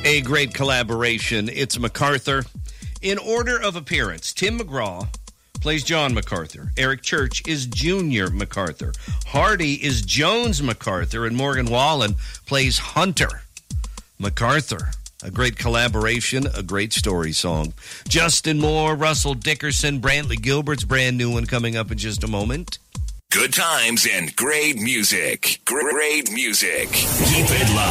A great collaboration. It's MacArthur. In order of appearance, Tim McGraw plays John MacArthur. Eric Church is Junior MacArthur. Hardy is Jones MacArthur. And Morgan Wallen plays Hunter MacArthur. A great collaboration, a great story song. Justin Moore, Russell Dickerson, Brantley Gilbert's brand new one coming up in just a moment. Good times and great music. Great music. Keep it live.